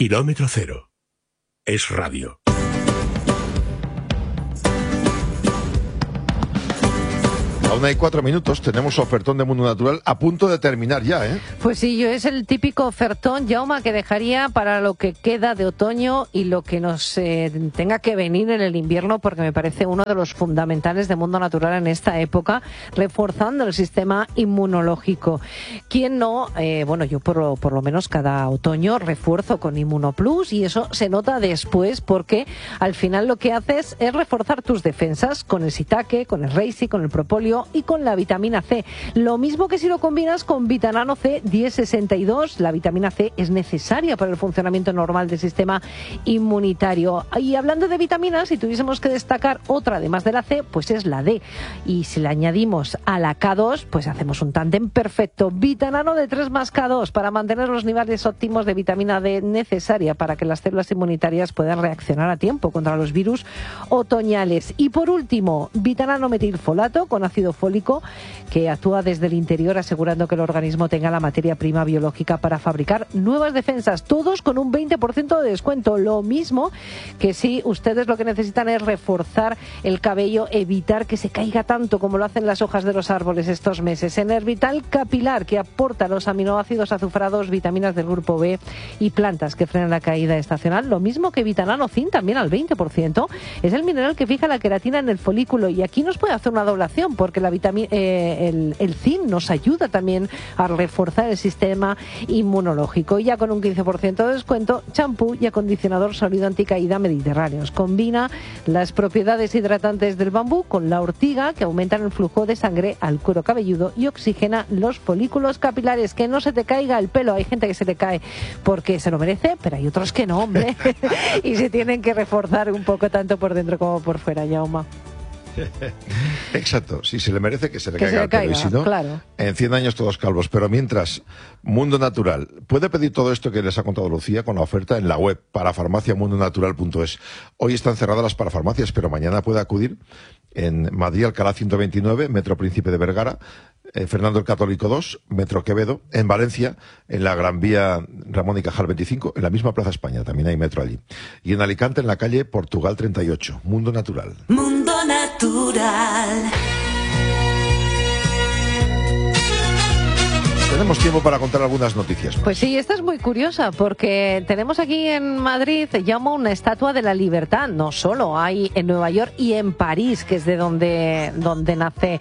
Kilómetro Cero. Es radio. A 1:04 tenemos ofertón de Mundo Natural a punto de terminar ya, ¿eh? Pues sí, yo es el típico ofertón, Jaume, que dejaría para lo que queda de otoño y lo que nos tenga que venir en el invierno, porque me parece uno de los fundamentales de Mundo Natural en esta época, reforzando el sistema inmunológico. ¿Quién no? Bueno, yo por lo menos cada otoño refuerzo con Inmunoplus y eso se nota después porque al final lo que haces es reforzar tus defensas con el Shiitake, con el Reishi, con el Propóleo y con la vitamina C. Lo mismo que si lo combinas con Vitanano C 1062. La vitamina C es necesaria para el funcionamiento normal del sistema inmunitario. Y hablando de vitaminas, si tuviésemos que destacar otra además de la C, pues es la D. Y si le añadimos a la K2, pues hacemos un tándem perfecto. Vitanano de 3 más K2 para mantener los niveles óptimos de vitamina D necesaria para que las células inmunitarias puedan reaccionar a tiempo contra los virus otoñales. Y por último, Vitanano metilfolato con ácido fólico que actúa desde el interior asegurando que el organismo tenga la materia prima biológica para fabricar nuevas defensas, todos con un 20% de descuento, lo mismo que si ustedes lo que necesitan es reforzar el cabello, evitar que se caiga tanto como lo hacen las hojas de los árboles estos meses. Enervital capilar, que aporta los aminoácidos azufrados, vitaminas del grupo B y plantas que frenan la caída estacional, lo mismo que Vitanano Zinc, también al 20%, es el mineral que fija la queratina en el folículo y aquí nos puede hacer una doblación porque la el zinc nos ayuda también a reforzar el sistema inmunológico. Y ya con un 15% de descuento, champú y acondicionador sólido anticaída mediterráneos. Combina las propiedades hidratantes del bambú con la ortiga que aumentan el flujo de sangre al cuero cabelludo y oxigena los folículos capilares. Que no se te caiga el pelo. Hay gente que se le cae porque se lo merece, pero hay otros que no, hombre. Y se tienen que reforzar un poco tanto por dentro como por fuera, Jaume. Exacto, si se le merece que se le caiga el pelo, y si no, claro. En 100 años todos calvos. Pero mientras, Mundo Natural puede pedir todo esto que les ha contado Lucía con la oferta en la web parafarmaciamundonatural.es. Hoy están cerradas las parafarmacias, pero mañana puede acudir en Madrid, Alcalá 129, Metro Príncipe de Vergara, Fernando el Católico 2, Metro Quevedo, en Valencia, en la Gran Vía Ramón y Cajal 25, en la misma Plaza España, también hay metro allí. Y en Alicante, en la calle Portugal 38, Mundo Natural. Mundo Natural. Tenemos tiempo para contar algunas noticias más. Pues sí, esta es muy curiosa porque tenemos aquí en Madrid, llama una estatua de la libertad. No solo hay en Nueva York y en París, que es de donde nace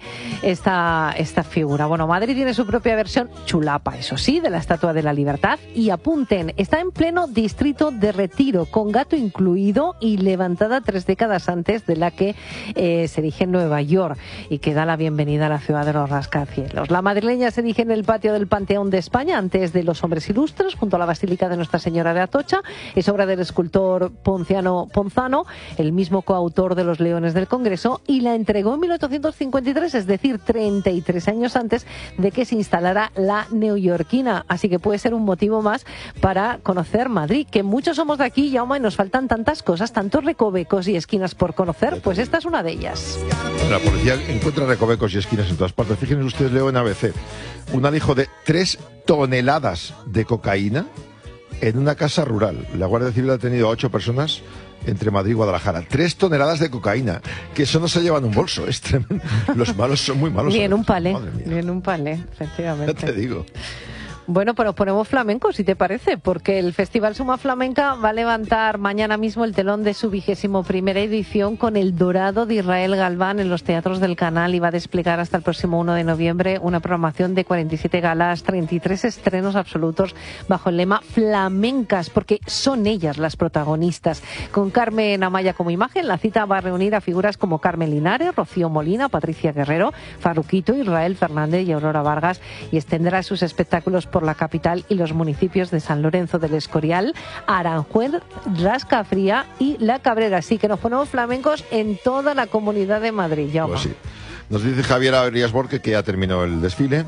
esta figura. Bueno, Madrid tiene su propia versión chulapa, eso sí, de la estatua de la libertad. Y apunten, está en pleno distrito de Retiro, con gato incluido y levantada 3 décadas antes de la que se erige en Nueva York y que da la bienvenida a la ciudad de los rascacielos. La madrileña se erige en el patio del Panteón de España, antes de los Hombres Ilustres, junto a la Basílica de Nuestra Señora de Atocha. Es obra del escultor Ponzano, el mismo coautor de Los Leones del Congreso, y la entregó en 1853, es decir, 33 años antes de que se instalara la neoyorquina. Así que puede ser un motivo más para conocer Madrid, que muchos somos de aquí, Jaume, y nos faltan tantas cosas, tantos recovecos y esquinas por conocer, pues esta es una de ellas. La policía encuentra recovecos y esquinas en todas partes. Fíjense ustedes, leo en ABC, un alijo de 3 toneladas de cocaína en una casa rural. La Guardia Civil ha detenido a 8 personas entre Madrid y Guadalajara. 3 toneladas de cocaína, que eso no se lleva en un bolso, es tremendo. Los malos son muy malos. Ni en un palé, efectivamente. Ya te digo. Bueno, pero ponemos flamenco, si te parece, porque el Festival Suma Flamenca va a levantar mañana mismo el telón de su 21ª edición con El Dorado de Israel Galván en los teatros del Canal y va a desplegar hasta el próximo 1 de noviembre una programación de 47 galas, 33 estrenos absolutos bajo el lema Flamencas, porque son ellas las protagonistas. Con Carmen Amaya como imagen, la cita va a reunir a figuras como Carmen Linares, Rocío Molina, Patricia Guerrero, Farruquito, Israel Fernández y Aurora Vargas, y extenderá sus espectáculos por la capital y los municipios de San Lorenzo del Escorial, Aranjuez, Rascafría y La Cabrera. Así que nos ponemos flamencos en toda la Comunidad de Madrid. Pues sí. Nos dice Javier Arias Borque que ya terminó el desfile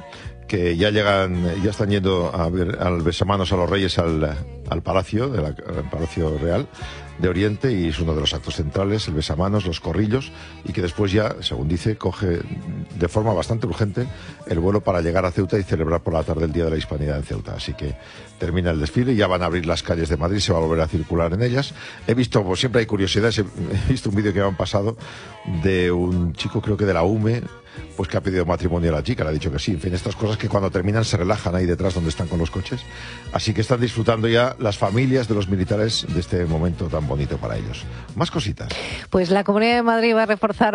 que ya están yendo a ver al besamanos a los reyes al Palacio, al Palacio Real de Oriente, y es uno de los actos centrales, el besamanos, los corrillos, y que después ya, según dice, coge de forma bastante urgente el vuelo para llegar a Ceuta y celebrar por la tarde el Día de la Hispanidad en Ceuta. Así que termina el desfile y ya van a abrir las calles de Madrid, se va a volver a circular en ellas. He visto, pues siempre hay curiosidades, he visto un vídeo que me han pasado de un chico, creo que de la UME, pues que ha pedido matrimonio a la chica, le ha dicho que sí. En fin, estas cosas que cuando terminan se relajan ahí detrás donde están con los coches. Así que están disfrutando ya las familias de los militares de este momento tan bonito para ellos. Más cositas. Pues la Comunidad de Madrid va a reforzar